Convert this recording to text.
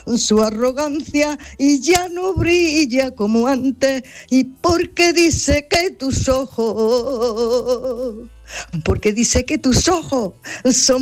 su arrogancia y ya no brilla como antes, y porque dice que tus ojos son